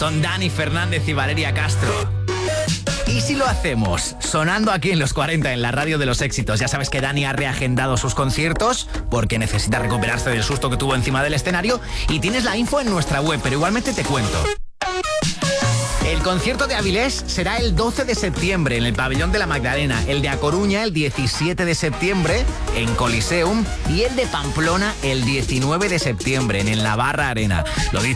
Son Dani Fernández y Valeria Castro. ¿Y si lo hacemos sonando aquí en los 40 en la radio de los éxitos? Ya sabes que Dani ha reagendado sus conciertos porque necesita recuperarse del susto que tuvo encima del escenario y tienes la info en nuestra web, pero igualmente te cuento. El concierto de Avilés será el 12 de septiembre en el Pabellón de la Magdalena, el de A Coruña el 17 de septiembre en Coliseum y el de Pamplona el 19 de septiembre en el Navarra Arena. Lo dicho.